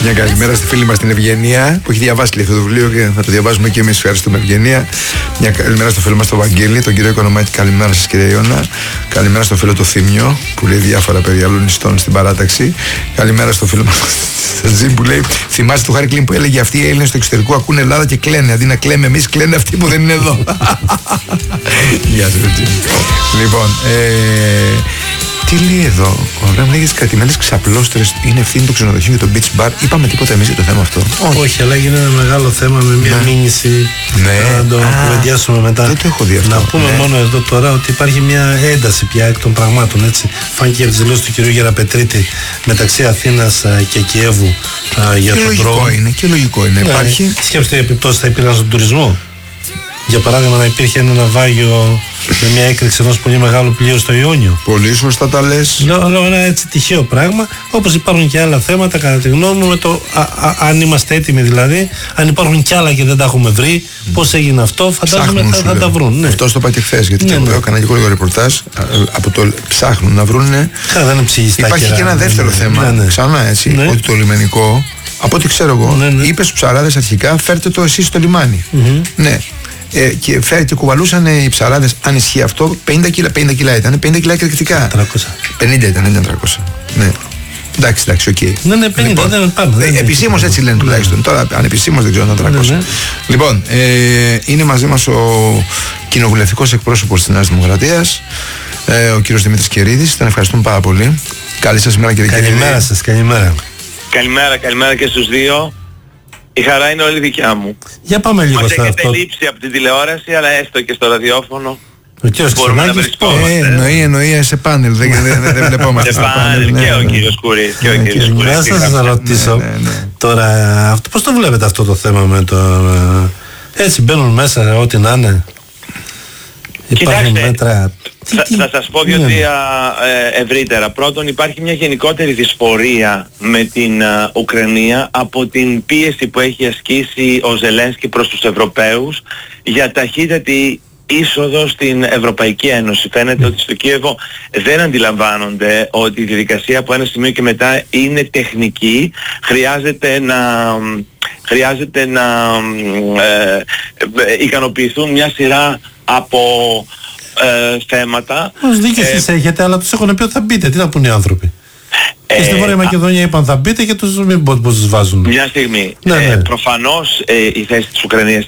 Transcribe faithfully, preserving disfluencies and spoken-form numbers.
Μια καλημέρα στη φίλη μας την Ευγενία που έχει διαβάσει αυτό το βιβλίο και θα το διαβάζουμε και εμείς. Ευχαριστούμε, Ευγενία. Μια καλημέρα στο φίλο μας τον Βαγγέλη, τον κύριο Οικονομάκη. Καλημέρα σας, κύριε Ιώνα. Καλημέρα στο φίλο του Θήμιο που λέει διάφορα περί άλλων ιστών στην παράταξη. Καλημέρα στο φίλο μας τον Τζιμ που λέει: θυμάστε του Χάρη Κλίν που έλεγε αυτοί οι Έλληνες στο εξωτερικό ακούνε Ελλάδα και κλαίνε. Αντί να κλαίμε εμείς, κλαίνε αυτοί που δεν είναι εδώ. Γεια σας, Τζιμ. Λοιπόν, ε, τι λέει εδώ, ωραία, μου λέγει κρατημένες ξαπλώστρες είναι ευθύνη του ξενοδοχείου για το beach bar. Είπαμε τίποτα εμείς για το θέμα αυτό? Όχι, Όχι αλλά έγινε ένα μεγάλο θέμα με μια ναι. μήνυση. Ναι. Να το κουβεντιάσουμε μετά. Δεν το έχω δει αυτό. Να πούμε ναι. μόνο εδώ τώρα ότι υπάρχει μια ένταση πια εκ των πραγμάτων. Έτσι. Φάνηκε από τις δηλώσεις του κ. Γεραπετρίτη μεταξύ Αθήνας και Κιέβου α, για και τον λογικό τρόπο. Είναι, και λογικό είναι. Ναι. Υπάρχει. Σκέψτε οι επιπτώσεις θα υπήρχαν στον τουρισμό. Για παράδειγμα, να υπήρχε ένα ναυάγιο με μια έκρηξη ενός πολύ μεγάλου πλοίου στο Ιόνιο. Πολύ σωστά τα λες. Λέω, λέω ένα έτσι τυχαίο πράγμα. Όπως υπάρχουν και άλλα θέματα, κατά τη γνώμη μου, με το α, α, αν είμαστε έτοιμοι δηλαδή, αν υπάρχουν κι άλλα και δεν τα έχουμε βρει, mm. πώς έγινε αυτό, φαντάζομαι θα, θα τα βρουν. Ναι. Αυτό το είπα και χθες, γιατί ναι, ναι. έκανα και εγώ λίγο ρεπορτάζ. Από το ψάχνουν να βρούνε. Υπάρχει και ένα δεύτερο ναι, θέμα, ναι, ναι. ξανά έτσι, ναι. ότι το λιμενικό, από ό,τι ξέρω εγώ, ναι, ναι. είπε στους ψαράδες αρχικά, φέρτε το εσείς στο λιμάνι. Mm-hmm. Ναι. Ε, και φέρει και κουβαλούσαν οι ψαράδες, αν ισχύει αυτό, πενήντα κιλά, πενήντα κιλά ήταν, πενήντα κιλά εκρηκτικά. τριακόσια. πενήντα ήταν, δεν ήταν τριακόσια. Ναι. Εντάξει, εντάξει, οκ. Okay. Ναι, ναι, πενήντα, λοιπόν, δεν πάμε. Ε, επισήμως έτσι λένε τουλάχιστον. Ναι. Τώρα, ανεπισήμως δεν ξέρω αν ήταν τριακόσια. Ναι, ναι. Λοιπόν, ε, είναι μαζί μας ο κοινοβουλευτικός εκπρόσωπος της Νέας Δημοκρατίας, ε, ο κύριος Δημήτρης Κερίδης. Τον ευχαριστούμε πάρα πολύ. Καλή σας ημέρα, κύριε Κερίδη. Καλημέρα σας, καλημέρα. Καλημέρα, καλημέρα και στους δύο. Η χαρά είναι όλη δικιά μου. Για πάμε λίγο σε αυτό. Έχετε λείψει από την τηλεόραση, αλλά έστω και στο ραδιόφωνο. Ο κύριος Ξενάκης, ε, εννοεί, εννοεί σε πάνελ, δεν, δεν, δεν βλεπόμαστε. Σε πάνελ, ναι, και ναι, ο κύριος Κουρής. Και ο ναι, κύριος Κουρής. Να σας ρωτήσω ναι, ναι, ναι. τώρα, αυτό, πώς το βλέπετε αυτό το θέμα με το... Έτσι μπαίνουν μέσα ό,τι να είναι. Υπάρχουν μέτρα... Θα, θα σας πω δύο τρία ε, ευρύτερα. Πρώτον, υπάρχει μια γενικότερη δυσφορία με την α, Ουκρανία από την πίεση που έχει ασκήσει ο Ζελένσκι προς τους Ευρωπαίους για ταχύτατη είσοδο στην Ευρωπαϊκή Ένωση. Φαίνεται ότι στο Κίεβο δεν αντιλαμβάνονται ότι η διαδικασία από ένα σημείο και μετά είναι τεχνική. Χρειάζεται να... χρειάζεται να ε, ε, ικανοποιηθούν μια σειρά από ε, θέματα. Ως δίκαιος ε, τις έχετε, αλλά τους έχουν πει ότι θα μπείτε. Τι θα πούνε οι άνθρωποι? Ε, και στη Βόρεια Μακεδονία είπαν θα μπείτε και τους μην πω πώς τους βάζουν. Μια στιγμή. Ναι, ναι. Ε, προφανώς ε, η θέση της Ουκρανίας